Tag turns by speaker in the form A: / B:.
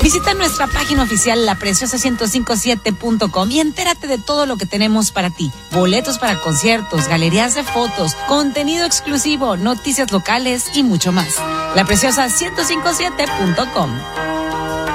A: Visita nuestra página oficial lapreciosa1057.com y entérate de todo lo que tenemos para ti. Boletos para conciertos, galerías de fotos, contenido exclusivo, noticias locales y mucho más. lapreciosa1057.com.